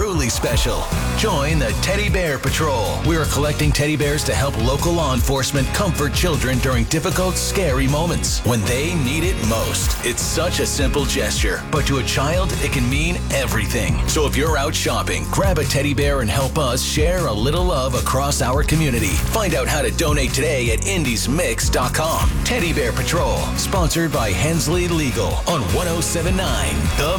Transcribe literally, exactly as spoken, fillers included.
truly special. Join the Teddy Bear Patrol. We're collecting teddy bears to help local law enforcement comfort children during difficult, scary moments when they need it most. It's such a simple gesture, but to a child, it can mean everything. So if you're out shopping, grab a teddy bear and help us share a little love across our community. Find out how to donate today at indies mix dot com. Teddy Bear Patrol, sponsored by Hensley Legal on one oh seven point nine The